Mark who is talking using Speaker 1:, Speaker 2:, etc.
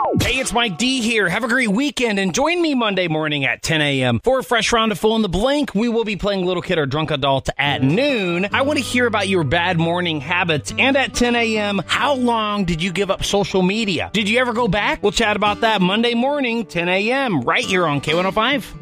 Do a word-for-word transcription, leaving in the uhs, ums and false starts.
Speaker 1: Hey, it's Mike D here. Have a great weekend and join me Monday morning at ten a.m. for a fresh round of Fill in the Blank. We will be playing Little Kid or Drunk Adult at noon. I want to hear about your bad morning habits. And at ten a.m., how long did you give up social media? Did you ever go back? We'll chat about that Monday morning, ten a.m. right here on K one oh five.